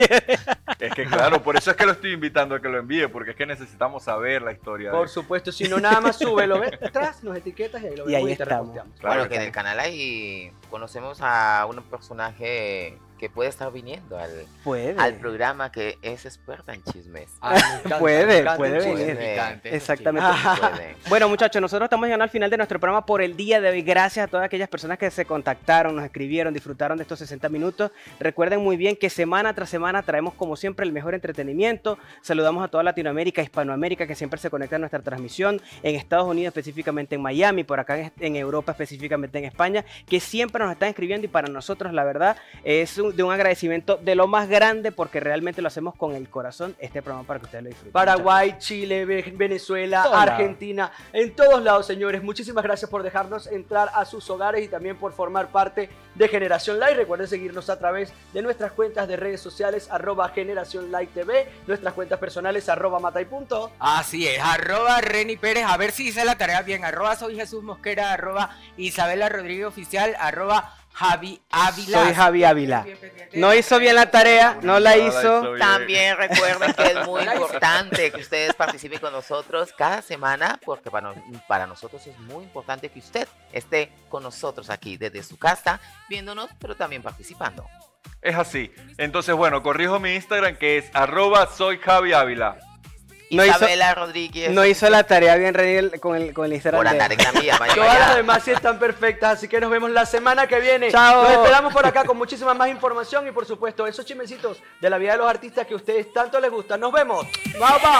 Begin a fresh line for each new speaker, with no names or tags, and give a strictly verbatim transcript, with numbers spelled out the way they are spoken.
Es que claro, por eso es que lo estoy invitando a que lo envíe, porque es que necesitamos saber la historia.
Por
de...
supuesto, si no nada más sube, lo ves atrás, nos etiquetas y ahí lo
Y
vemos
ahí
y te
estamos.
reposteamos.
Claro
bueno,
que
que en
sí.
el canal ahí conocemos a un personaje que puede estar viniendo al,
Puede.
al programa, que es experta en chismes.
Ah, me encanta,
Puede,
me encanta
puede
el chisme.
venir.
Puede.
Exactamente.
Puede.
Bueno, muchachos, nosotros estamos llegando al final de nuestro programa por el día de hoy. Gracias a todas aquellas personas que se contactaron, nos escribieron, disfrutaron de estos sesenta minutos. Recuerden muy bien que semana tras semana traemos, como siempre, el mejor entretenimiento. Saludamos a toda Latinoamérica, Hispanoamérica, que siempre se conecta a nuestra transmisión. En Estados Unidos, específicamente en Miami, por acá en, en Europa, específicamente en España, que siempre nos están escribiendo, y para nosotros, la verdad, es un- de un agradecimiento de lo más grande, porque realmente lo hacemos con el corazón, este programa, para que ustedes lo disfruten.
Paraguay, Chile, Ve- Venezuela,
Todos lados.
Argentina, en todos lados, señores. Muchísimas gracias por dejarnos entrar a sus hogares y también por formar parte de Generación Live. Recuerden seguirnos a través de nuestras cuentas de redes sociales, arroba Generación Live T V, nuestras cuentas personales, arroba Matay punto.
Así es, arroba Reni Pérez, a ver si hice la tarea bien, arroba soy Jesús Mosquera, arroba Isabela Rodríguez Oficial, arroba Javi Ávila.
Soy Javi Ávila.
Bien pendiente.
No hizo bien la tarea, no la
No la
hizo.
hizo bien.
También recuerden que es muy importante que ustedes participen con nosotros cada semana, porque para, no- para nosotros es muy importante que usted esté con nosotros aquí desde su casa, viéndonos, pero también participando.
Es así. Entonces, bueno, corrijo mi Instagram, que es arroba soy Javi Ávila.
No hizo-
Isabela Rodríguez.
No hizo la tarea bien, Reni, con el, con el Instagram
Por
de-
andar en la mía, vaya,
Todas
vaya.
las demás sí están perfectas, así que nos vemos la semana que viene.
Chao.
Nos esperamos por acá con muchísima más información y por supuesto esos chismecitos de la vida de los artistas que a ustedes tanto les gustan. Nos vemos. Bye bye.